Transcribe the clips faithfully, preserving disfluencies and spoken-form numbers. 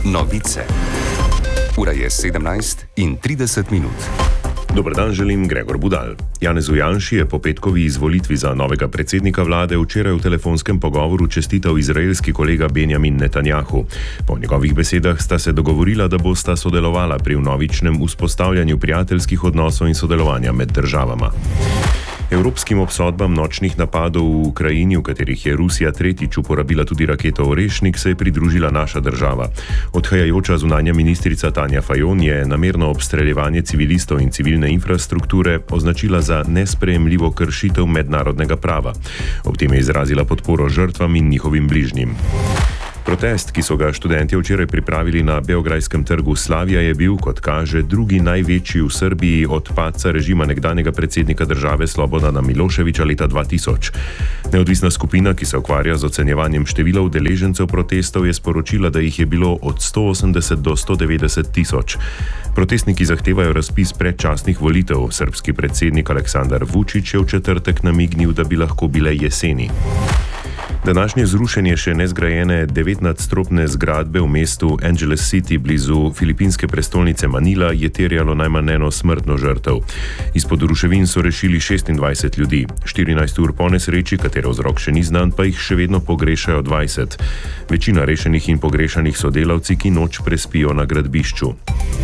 Novice. Ura je sedemnajst in trideset minut. Dober dan, želim Gregor Budal. Janezu Janši je po petkovi izvolitvi za novega predsednika vlade včeraj v telefonskem pogovoru čestital izraelski kolega Benjamin Netanjahu. Po njegovih besedah sta se dogovorila, da bosta sodelovala pri vnovičnem vzpostavljanju prijateljskih odnosov in sodelovanja med državama. Evropskim obsodbam nočnih napadov v Ukrajini, v katerih je Rusija tretjič uporabila tudi raketo Orešnik, se je pridružila naša država. Odhajajoča zunanja ministrica Tanja Fajon je namerno obstreljevanje civilistov in civilne infrastrukture označila za nesprejemljivo kršitev mednarodnega prava. Ob tem je izrazila podporo žrtvam in njihovim bližnjim. Protest, ki so ga študentje včeraj pripravili na beograjskem trgu Slavija, je bil, kot kaže, drugi največji v Srbiji od padca režima nekdanjega predsednika države Slobodana Miloševića leta dva tisoč. Neodvisna skupina, ki se ukvarja z ocenjevanjem števila udeležencev protestov, je sporočila, da jih je bilo od sto osemdeset do sto devetdeset tisoč. Protestniki zahtevajo razpis predčasnih volitev. Srbski predsednik Aleksandar Vučić je v četrtek namignil, da bi lahko bile jeseni. Današnje zrušenje še nezgrajene devetnadstropne zgradbe v mestu Angeles City blizu filipinske prestolnice Manila je terjalo najmanj eno smrtno žrtev. Izpod ruševin so rešili šestindvajset ljudi. štirinajst ur po nesreči, katere vzrok še ni znan, pa jih še vedno pogrešajo dvajset. Večina rešenih in pogrešanih so delavci, ki noč prespijo na gradbišču.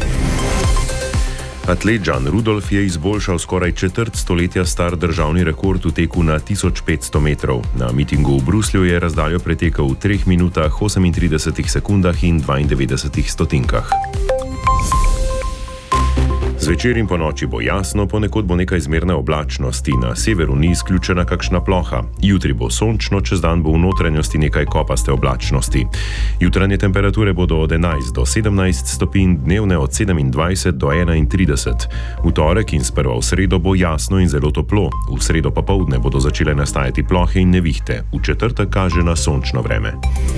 Atlet Jan Rudolf je izboljšal skoraj četrt stoletja star državni rekord v teku na tisoč petsto metrov. Na mitingu v Bruslju je razdaljo pretekel v treh minutah, osemintridesetih sekundah in dvaindevetdesetih stotinkah. Zvečer in po noči bo jasno, ponekod bo nekaj zmerne oblačnosti, na severu ni izključena kakšna ploha. Jutri bo sončno, čez dan bo v notranjosti nekaj kopaste oblačnosti. Jutranje temperature bodo od enajst do sedemnajst stopinj, dnevne od sedemindvajset do enaintrideset. V torek in sprva v sredo bo jasno in zelo toplo. V sredo popoldne bodo začele nastajati plohe in nevihte. V četrtek kaže na sončno vreme.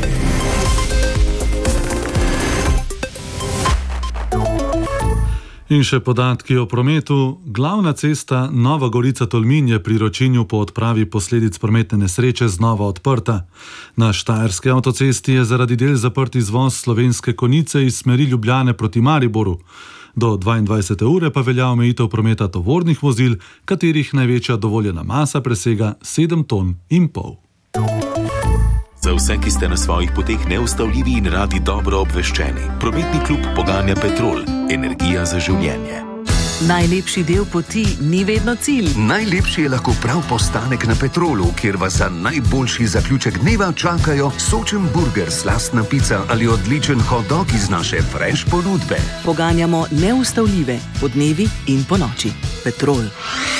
In še podatki o prometu. Glavna cesta Nova Gorica-Tolmin je pri Ročinju po odpravi posledic prometne nesreče znova odprta. Na štajerski avtocesti je zaradi del zaprt izvoz Slovenske Konjice iz smeri Ljubljane proti Mariboru. Do dvaindvajsete ure pa velja omejitev prometa tovornih vozil, katerih največja dovoljena masa presega sedem ton in pol. Za vse, ki ste na svojih poteh neustavljivi in radi dobro obveščeni. Prometni klub poganja Petrol. Energija za življenje. Najlepši del poti ni vedno cilj. Najlepši je lahko prav postanek na Petrolu, kjer vas za najboljši zaključek dneva čakajo sočen burger, slastna pica ali odličen hot dog iz naše fresh ponudbe. Poganjamo neustavljive po dnevi in po noči. Petrol.